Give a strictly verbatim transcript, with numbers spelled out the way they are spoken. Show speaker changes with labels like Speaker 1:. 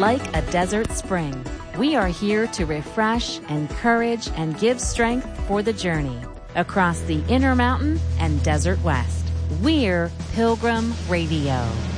Speaker 1: like a desert spring. We are here to refresh, encourage, and give strength for the journey across the Intermountain and Desert West. We're Pilgrim Radio.